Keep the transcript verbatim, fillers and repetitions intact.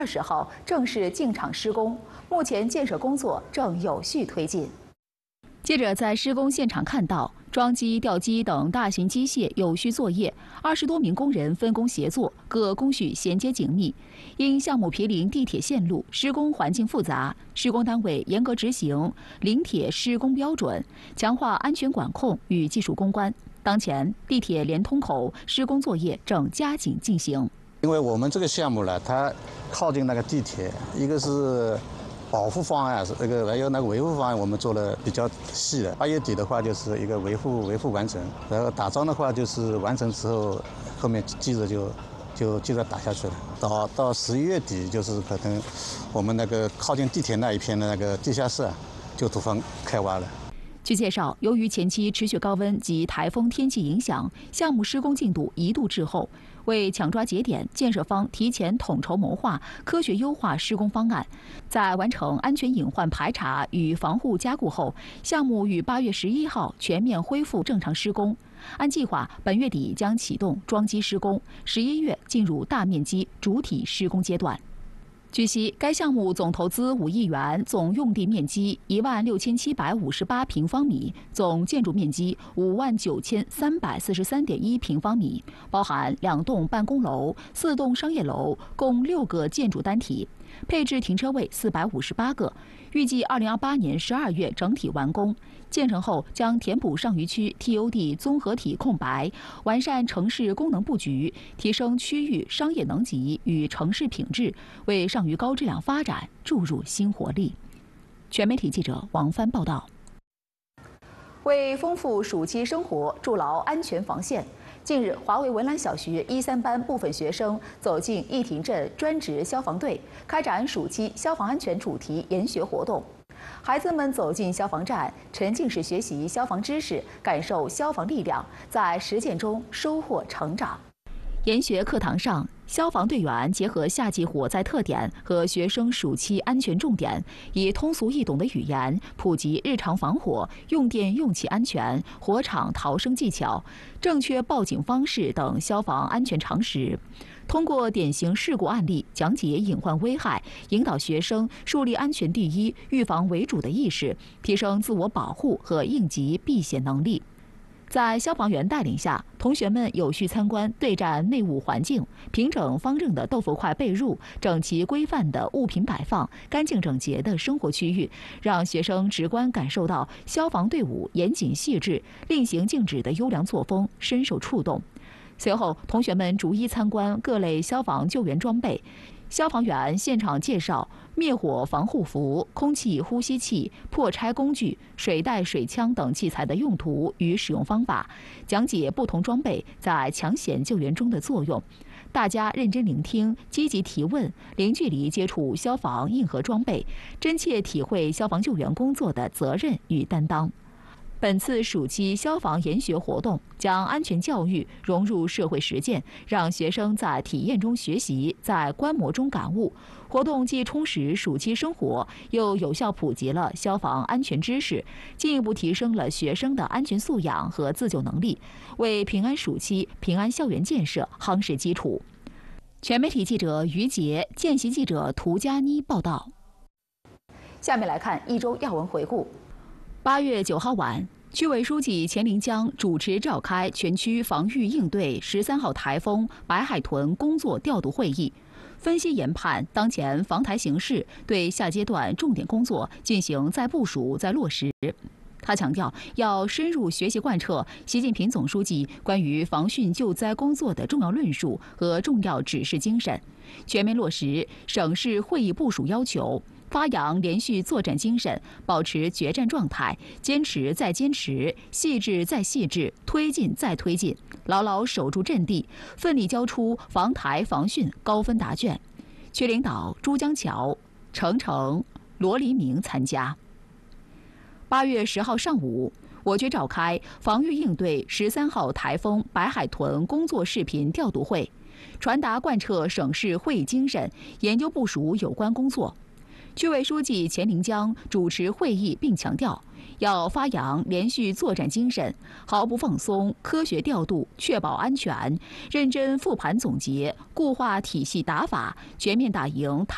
二十号正式进场施工，目前建设工作正有序推进。记者在施工现场看到，装机、吊机等大型机械有序作业，二十多名工人分工协作，各工序衔接紧密。因项目毗邻地铁线路，施工环境复杂，施工单位严格执行临铁施工标准，强化安全管控与技术攻关。当前，地铁连通口施工作业正加紧进行。 因为我们这个项目呢，它靠近那个地铁，一个是保护方案，是那个还有那个维护方案，我们做的比较细的。八月底的话，就是一个维护维护完成，然后打桩的话，就是完成之后，后面接着就就接着打下去了。到到十一月底，就是可能我们那个靠近地铁那一片的那个地下室啊，就土方开挖了。 据介绍，由于前期持续高温及台风天气影响，项目施工进度一度滞后。为抢抓节点，建设方提前统筹谋划，科学优化施工方案。在完成安全隐患排查与防护加固后，项目于八月十一号全面恢复正常施工。按计划，本月底将启动装机施工，十一月进入大面积主体施工阶段。据悉，该项目总投资五亿元，总用地面积一万六千七百五十八平方米，总建筑面积五万九千三百四十三点一平方米，包含两栋办公楼、四栋商业楼，共六个建筑单体，配置停车位四百五十八个。预计二零二八年十二月整体完工。建成后将填补上虞区 T O D 综合体空白，完善城市功能布局，提升区域商业能级与城市品质，为上虞高质量发展注入新活力。全媒体记者王帆报道。为丰富暑期生活，筑牢安全防线。近日，华为文澜小学一三班部分学生走进义亭镇专职消防队，开展暑期消防安全主题研学活动。孩子们走进消防站，沉浸式学习消防知识，感受消防力量，在实践中收获成长。研学课堂上，消防队员结合夏季火灾特点和学生暑期安全重点，以通俗易懂的语言普及日常防火、用电用气安全、火场逃生技巧、正确报警方式等消防安全常识。通过典型事故案例讲解隐患危害，引导学生树立安全第一、预防为主的意识，提升自我保护和应急避险能力。在消防员带领下，同学们有序参观对战内务环境，平整方正的豆腐块被褥，整齐规范的物品摆放，干净整洁的生活区域，让学生直观感受到消防队伍严谨细致、令行禁止的优良作风，深受触动。随后，同学们逐一参观各类消防救援装备。消防员现场介绍灭火防护服、空气呼吸器、破拆工具、水袋、水枪等器材的用途与使用方法，讲解不同装备在抢险救援中的作用。大家认真聆听，积极提问，零距离接触消防硬核装备，真切体会消防救援工作的责任与担当。本次暑期消防研学活动将安全教育融入社会实践，让学生在体验中学习，在观摩中感悟。活动既充实暑期生活，又有效普及了消防安全知识，进一步提升了学生的安全素养和自救能力，为平安暑期、平安校园建设夯实基础。全媒体记者于杰、见习记者涂佳妮报道。下面来看一周要闻回顾。八月九号晚，区委书记钱林江主持召开全区防御应对十三号台风白海豚工作调度会议，分析研判当前防台形势，对下阶段重点工作进行再部署、再落实。他强调，要深入学习贯彻习近平总书记关于防汛救灾工作的重要论述和重要指示精神，全面落实省市会议部署要求。发扬连续作战精神，保持决战状态，坚持再坚持，细致再细致，推进再推进，牢牢守住阵地，奋力交出防台防汛高分答卷。区领导朱江桥、程程、罗黎明参加。八月十号上午，我局召开防御应对十三号台风白海豚工作视频调度会，传达贯彻省市会议精神，研究部署有关工作。区委书记钱林江主持会议并强调，要发扬连续作战精神，毫不放松，科学调度，确保安全，认真复盘总结，固化体系打法，全面打赢台